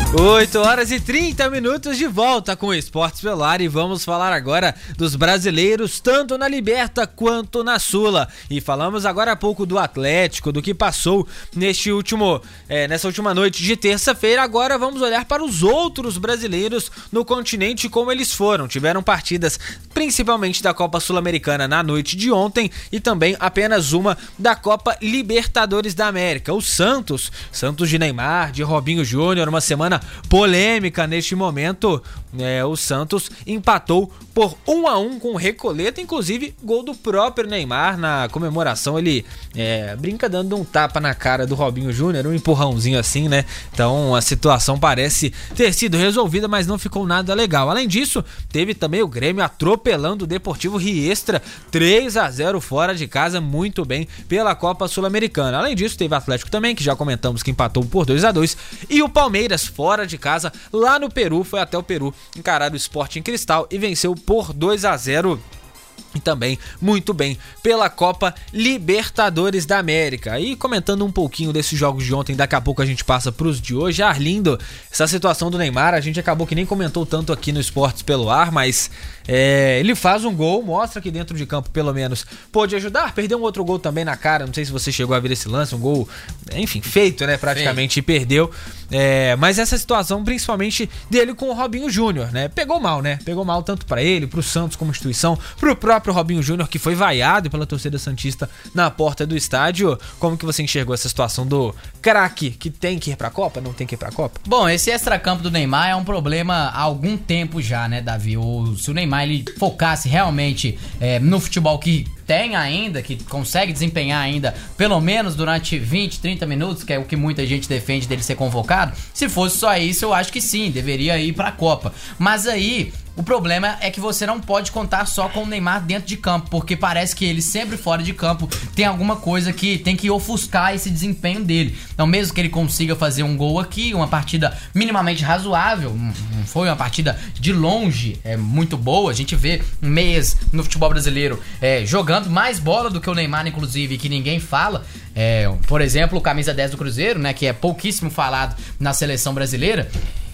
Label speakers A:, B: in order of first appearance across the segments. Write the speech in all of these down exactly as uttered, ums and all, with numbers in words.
A: oito horas e trinta minutos de volta com o Esportes pelo Ar e vamos falar agora dos brasileiros, tanto na Liberta quanto na Sula. E falamos agora há pouco do Atlético, do que passou neste último, é, nessa última noite de terça-feira. Agora vamos olhar para os outros brasileiros no continente, como eles foram. Tiveram partidas principalmente da Copa Sul-Americana na noite de ontem e também apenas uma da Copa Libertadores da América. O Santos, Santos de Neymar, de Robinho Júnior, uma semana polêmica neste momento. É, o Santos empatou por um a um com o Recoleta, inclusive gol do próprio Neymar. Na comemoração ele é, brinca dando um tapa na cara do Robinho Júnior, um empurrãozinho assim, né? Então a situação parece ter sido resolvida, mas não ficou nada legal. Além disso, teve também o Grêmio atropelando o Deportivo Riestra, três a zero fora de casa, muito bem pela Copa Sul-Americana. Além disso, teve o Atlético também, que já comentamos que empatou por dois a dois, e o Palmeiras fora de casa, lá no Peru, foi até o Peru encarar o Sporting Cristal e venceu por dois a zero. E também muito bem pela Copa Libertadores da América. E comentando um pouquinho desses jogos de ontem, daqui a pouco a gente passa para os de hoje. Arlindo, essa situação do Neymar, a gente acabou que nem comentou tanto aqui no Esportes pelo Ar, mas é, ele faz um gol, mostra que dentro de campo pelo menos pôde ajudar, perdeu um outro gol também na cara, não sei se você chegou a ver esse lance, um gol, enfim, feito, né, praticamente, feito. E perdeu. É, mas essa situação principalmente dele com o Robinho Júnior, né, pegou mal, né, pegou mal tanto para ele, pro Santos como instituição, pro próprio Robinho Júnior, que foi vaiado pela torcida santista na porta do estádio. Como que você enxergou essa situação do craque que tem que ir pra Copa, não tem que ir pra Copa?
B: Bom, esse extracampo do Neymar é um problema há algum tempo já, né, Davi? O, se o Neymar ele focasse realmente é, no futebol que tem ainda, que consegue desempenhar ainda, pelo menos durante vinte, trinta minutos, que é o que muita gente defende dele ser convocado, se fosse só isso, eu acho que sim, deveria ir pra Copa. Mas aí, o problema é que você não pode contar só com o Neymar dentro de campo, porque parece que ele sempre fora de campo tem alguma coisa que tem que ofuscar esse desempenho dele. Então mesmo que ele consiga fazer um gol aqui, uma partida minimamente razoável, não foi uma partida de longe é muito boa, a gente vê meias no futebol brasileiro é, jogando mais bola do que o Neymar, inclusive, que ninguém fala. É, por exemplo, o camisa dez do Cruzeiro, né, que é pouquíssimo falado na seleção brasileira.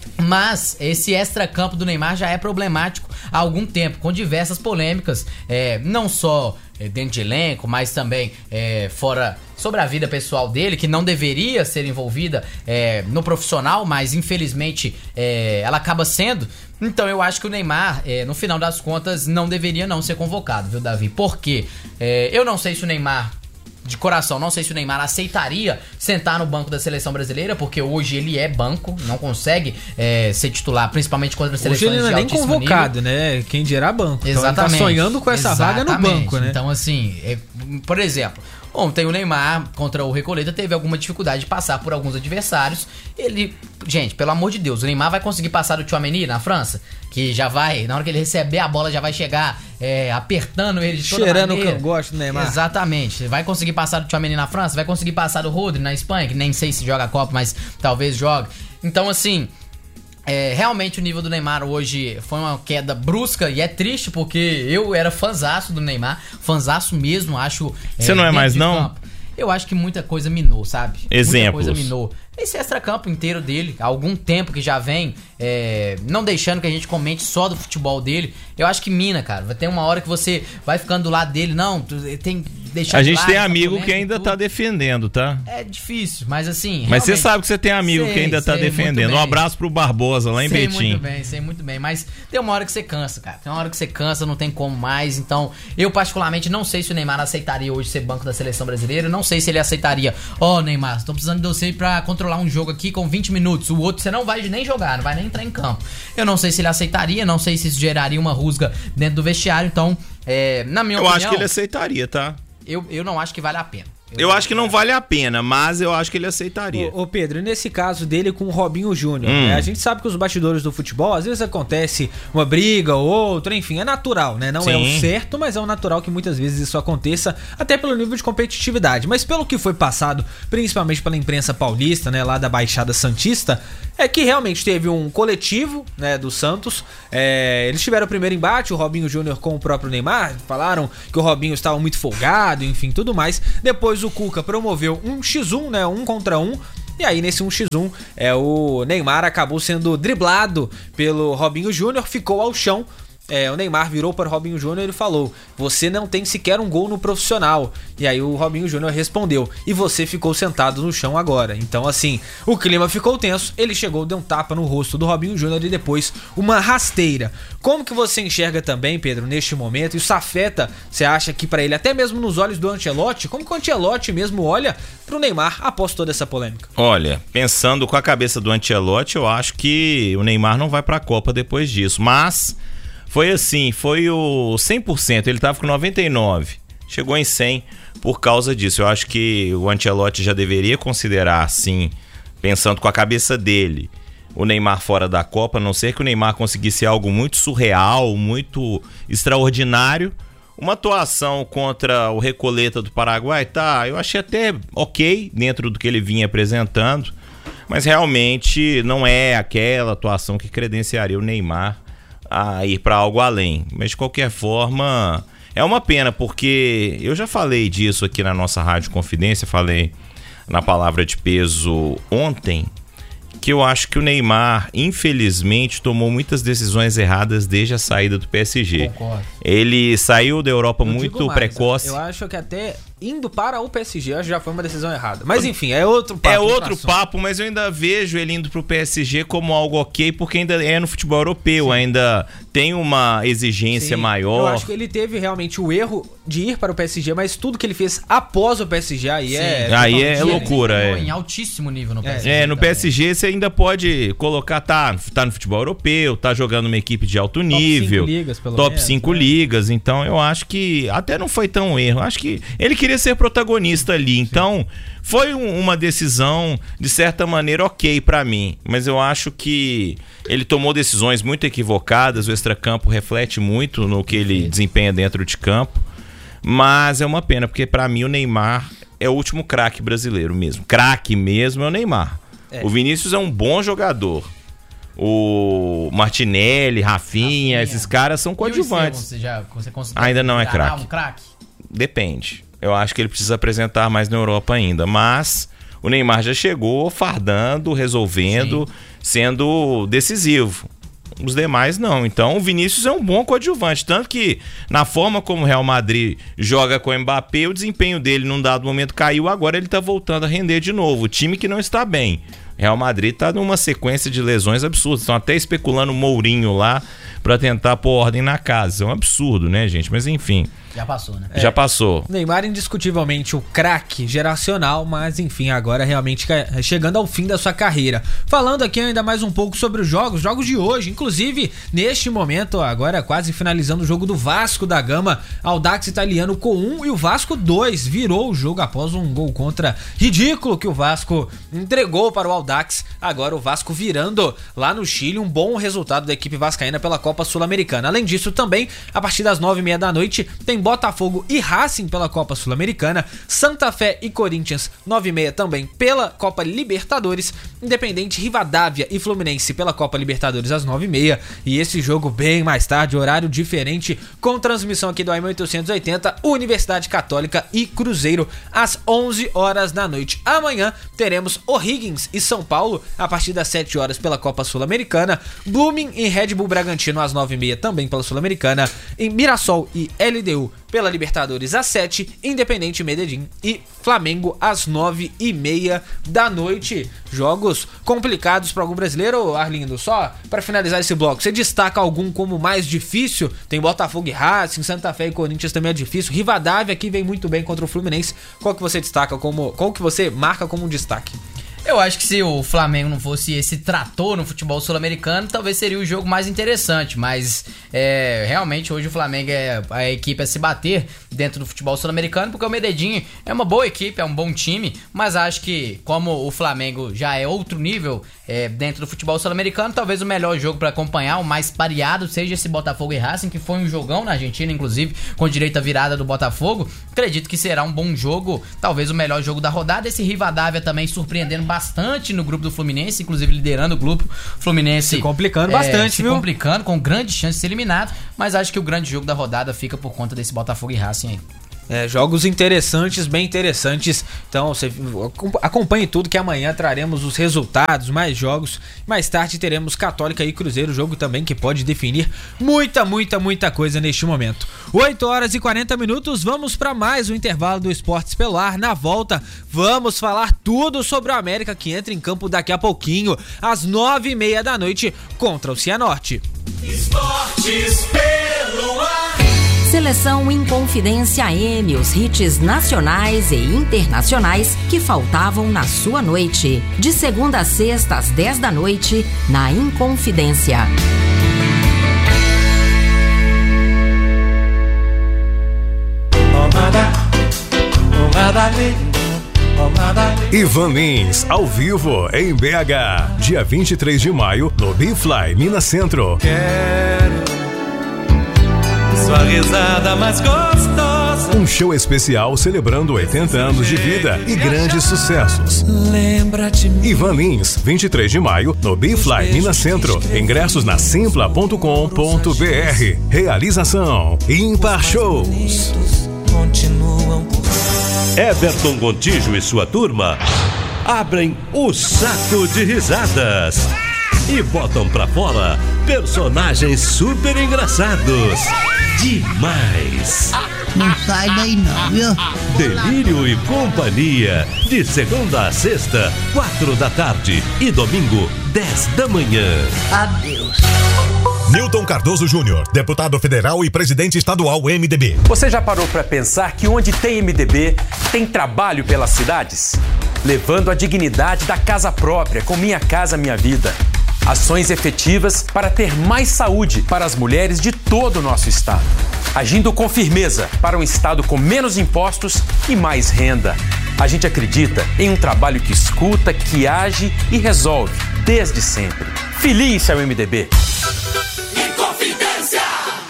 B: Mas esse extracampo do Neymar já é problemático há algum tempo, com diversas polêmicas, é, não só é, dentro de elenco, mas também é, fora, sobre a vida pessoal dele, que não deveria ser envolvida é, no profissional, mas infelizmente é, ela acaba sendo. Então eu acho que o Neymar, é, no final das contas, não deveria não ser convocado, viu, Davi? Por quê? É, eu não sei se o Neymar... De coração, não sei se o Neymar aceitaria sentar no banco da seleção brasileira, porque hoje ele é banco, não consegue é, ser titular, principalmente contra as seleções de altíssimo nível. Hoje ele não é nem convocado,
A: né? Quem dirá banco.
B: Exatamente.
A: Então ele tá sonhando com essa
B: Exatamente.
A: vaga no banco, né?
B: Então assim, é, por exemplo... Ontem o Neymar contra o Recoleta teve alguma dificuldade de passar por alguns adversários. Ele, gente, pelo amor de Deus, o Neymar vai conseguir passar do Tchouaméni na França? Que já vai, na hora que ele receber a bola, já vai chegar é, apertando ele de toda
A: cheirando
B: maneira.
A: O que eu gosto do Neymar.
B: Exatamente. Vai conseguir passar do Tchouaméni na França? Vai conseguir passar do Rodri na Espanha? Que nem sei se joga a Copa, mas talvez jogue. Então, assim... É, realmente o nível do Neymar hoje foi uma queda brusca e é triste porque eu era fãzaço do Neymar, fãzaço mesmo, acho.
C: Você é, não é mais não?
B: Campo. Eu acho que muita coisa minou, sabe?
C: Exemplos.
B: Muita coisa minou. Esse extracampo inteiro dele, há algum tempo que já vem, é, não deixando que a gente comente só do futebol dele, eu acho que mina, cara. Vai ter uma hora que você vai ficando do lado dele, não, tu tem deixar
C: A gente
B: claro,
C: tem amigo que ainda tá defendendo, tá?
B: É difícil, mas assim...
C: Mas você sabe que você tem amigo
B: sei,
C: que ainda tá defendendo. Um abraço pro Barbosa, lá em
B: sei
C: Betim.
B: Sei muito bem, sei muito bem. Mas tem uma hora que você cansa, cara. Tem uma hora que você cansa, não tem como mais. Então, eu particularmente não sei se o Neymar aceitaria hoje ser banco da seleção brasileira. Não sei se ele aceitaria. Ó, oh, Neymar, tô precisando de você pra controlar um jogo aqui com vinte minutos. O outro você não vai nem jogar, não vai nem entrar em campo. Eu não sei se ele aceitaria, não sei se isso geraria uma rusga dentro do vestiário. Então, é, na minha
C: eu
B: opinião...
C: Eu acho que ele aceitaria, tá?
B: Eu, eu não acho que vale a pena.
C: Eu, eu acho que não vale a pena, mas eu acho que ele aceitaria.
A: Ô, ô Pedro, nesse caso dele com o Robinho Júnior, hum. né? A gente sabe que os bastidores do futebol, às vezes acontece uma briga ou outra, enfim, é natural, né? Não Sim. é o certo, mas é o natural que muitas vezes isso aconteça, até pelo nível de competitividade. Mas pelo que foi passado, principalmente pela imprensa paulista, né, lá da Baixada Santista, é que realmente teve um coletivo, né, do Santos. É, eles tiveram o primeiro embate, o Robinho Júnior com o próprio Neymar, falaram que o Robinho estava muito folgado, enfim, tudo mais. Depois o Cuca promoveu um por um, né, um contra um, e E aí nesse um contra um, é, o Neymar acabou sendo driblado pelo Robinho Júnior, ficou ao chão. É, o Neymar virou para o Robinho Júnior e falou: você não tem sequer um gol no profissional. E aí o Robinho Júnior respondeu: e você ficou sentado no chão agora. Então assim, o clima ficou tenso, ele chegou, deu um tapa no rosto do Robinho Júnior e depois uma rasteira. Como que você enxerga também, Pedro, neste momento? Isso afeta, você acha que para ele, até mesmo nos olhos do Ancelotti, como que o Ancelotti mesmo olha pro Neymar após toda essa polêmica?
C: Olha, pensando com a cabeça do Ancelotti, eu acho que o Neymar não vai para a Copa depois disso, mas foi assim, foi o cem por cento, ele tava com noventa e nove, chegou em cem por causa disso. Eu acho que o Ancelotti já deveria considerar, assim, pensando com a cabeça dele, o Neymar fora da Copa, a não ser que o Neymar conseguisse algo muito surreal, muito extraordinário. Uma atuação contra o Recoleta do Paraguai, tá, eu achei até ok dentro do que ele vinha apresentando, mas realmente não é aquela atuação que credenciaria o Neymar a ir para algo além. Mas de qualquer forma, é uma pena, porque eu já falei disso aqui na nossa Rádio Confidência, falei na Palavra de Peso ontem, que eu acho que o Neymar, infelizmente, tomou muitas decisões erradas desde a saída do P S G.
B: Concordo.
C: Ele saiu da Europa
A: Eu
C: muito
A: digo mais,
C: precoce.
A: Eu acho que até indo para o P S G, acho que já foi uma decisão errada. Mas enfim, é outro papo.
C: É outro papo, mas eu ainda vejo ele indo pro P S G como algo ok, porque ainda é no futebol europeu, sim, ainda tem uma exigência, sim, maior.
A: Eu acho que ele teve realmente o erro de ir para o P S G, mas tudo que ele fez após o P S G aí, sim, é...
C: Aí é loucura, é.
B: Em altíssimo nível no P S G.
C: É, no P S G você ainda pode colocar, tá, tá no futebol europeu, tá jogando uma equipe de alto nível.
A: Top cinco ligas, pelo
C: Top
A: menos.
C: cinco
A: né? ligas,
C: então eu acho que até não foi tão erro. Acho que ele queria ser protagonista ali, então foi um, uma decisão de certa maneira ok pra mim, mas eu acho que ele tomou decisões muito equivocadas. O extracampo reflete muito no que ele desempenha dentro de campo, mas é uma pena, porque pra mim o Neymar é o último craque brasileiro mesmo, craque mesmo é o Neymar. É. O Vinícius é um bom jogador, o Martinelli, Rafinha, Rafinha. esses caras são coadjuvantes.
B: Você já, você considera
C: ainda não é craque.
B: Um craque?
C: Depende. Eu acho que ele precisa apresentar mais na Europa ainda, mas o Neymar já chegou fardando, resolvendo, sim, sendo decisivo. Os demais não. Então o Vinícius é um bom coadjuvante, tanto que na forma como o Real Madrid joga com o Mbappé, o desempenho dele num dado momento caiu, agora ele tá voltando a render de novo. O time que não está bem. Real Madrid tá numa sequência de lesões absurdas. Estão até especulando o Mourinho lá pra tentar pôr ordem na casa. É um absurdo, né, gente? Mas enfim.
B: Já passou, né?
C: É, já passou.
A: Neymar indiscutivelmente o craque geracional, mas enfim, agora realmente chegando ao fim da sua carreira. Falando aqui ainda mais um pouco sobre os jogos, jogos de hoje, inclusive neste momento, agora quase finalizando o jogo do Vasco da Gama, Audax Italiano com um e o Vasco dois, virou o jogo após um gol contra ridículo que o Vasco entregou para o Audax. Agora o Vasco virando lá no Chile, um bom resultado da equipe vascaína pela Copa Sul-Americana. Além disso também, a partir das nove e meia da noite, tem Botafogo e Racing pela Copa Sul-Americana, Santa Fé e Corinthians, nove e meia também pela Copa Libertadores, Independente, Rivadavia e Fluminense pela Copa Libertadores às nove e meia, e esse jogo bem mais tarde, horário diferente, com transmissão aqui do A M oitocentos e oitenta, Universidade Católica e Cruzeiro às onze horas da noite. Amanhã teremos O'Higgins e São Paulo a partir das sete horas pela Copa Sul-Americana, Blooming e Red Bull Bragantino às nove e meia também pela Sul-Americana, em Mirassol e L D U pela Libertadores às sete, Independente Medellín e Flamengo às nove e meia da noite. Jogos complicados para algum brasileiro, Arlindo. Só para finalizar esse bloco, você destaca algum como mais difícil? Tem Botafogo e Racing, Santa Fé e Corinthians também é difícil. Rivadavia aqui vem muito bem contra o Fluminense. Qual que você destaca como, qual que você marca como um destaque?
B: Eu acho que se o Flamengo não fosse esse trator no futebol sul-americano, talvez seria o jogo mais interessante, mas é, realmente hoje o Flamengo é a equipe a se bater dentro do futebol sul-americano, porque o Medellín é uma boa equipe, é um bom time, mas acho que como o Flamengo já é outro nível é, dentro do futebol sul-americano, talvez o melhor jogo para acompanhar, o mais pareado, seja esse Botafogo e Racing, que foi um jogão na Argentina, inclusive, com direito à virada do Botafogo. Acredito que será um bom jogo, talvez o melhor jogo da rodada. Esse Rivadavia também surpreendendo bastante no grupo do Fluminense, inclusive liderando o grupo Fluminense.
A: Se complicando
B: é,
A: bastante,
B: se
A: viu?
B: Se complicando, com grande chance de ser eliminado, mas acho que o grande jogo da rodada fica por conta desse Botafogo e Racing aí.
A: É, jogos interessantes, bem interessantes. Então você acompanhe tudo, que amanhã traremos os resultados, mais jogos. Mais tarde teremos Católica e Cruzeiro, jogo também que pode definir muita, muita, muita coisa neste momento. oito horas e quarenta minutos, vamos para mais um intervalo do Esportes pelo Ar. Na volta, vamos falar tudo sobre o América, que entra em campo daqui a pouquinho, às nove e meia da noite, contra o Cianorte.
D: Esportes pelo Ar.
E: Seleção Inconfidência M, os hits nacionais e internacionais que faltavam na sua noite. De segunda a sexta, às dez da noite, na Inconfidência.
F: Ivan Lins, ao vivo, em B H. Dia vinte e três de maio, no B-Fly, Minas Centro.
D: Quero sua risada mais gostosa.
F: Um show especial celebrando oitenta anos de vida e grandes sucessos.
D: Lembra de mim.
F: Ivan Lins, vinte e três de maio, no B-Fly, Minas Centro. Ingressos na simpla ponto com ponto b r. Realização Ímpar Shows.
D: Continuam por...
G: Everton Gontijo e sua turma abrem o saco de risadas e botam pra fora personagens super engraçados. Demais!
H: Não sai daí não, viu?
G: Delírio e Companhia, de segunda a sexta, quatro da tarde e domingo, dez da manhã.
H: Adeus.
I: Newton Cardoso Júnior, deputado federal e presidente estadual M D B.
J: Você já parou para pensar que onde tem M D B, tem trabalho pelas cidades? Levando a dignidade da casa própria, com Minha Casa Minha Vida. Ações efetivas para ter mais saúde para as mulheres de todo o nosso estado. Agindo com firmeza para um estado com menos impostos e mais renda. A gente acredita em um trabalho que escuta, que age e resolve, desde sempre. Filie-se ao M D B.
D: Inconfidência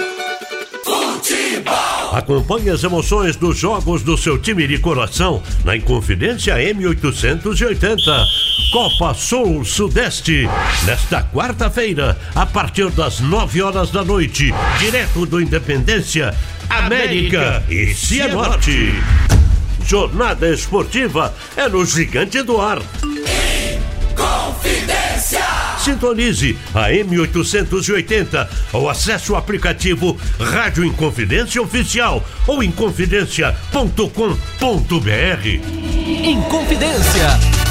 D: Futebol.
G: Acompanhe as emoções dos jogos do seu time de coração na Inconfidência M oitocentos e oitenta. Copa Sul Sudeste, nesta quarta-feira, a partir das nove horas da noite, direto do Independência, América e Cianorte. Jornada esportiva é no Gigante do Ar.
D: Inconfidência.
G: Sintonize a M oitocentos e oitenta ou acesse o aplicativo Rádio Inconfidência Oficial ou inconfidência ponto com ponto b r.
A: Inconfidência.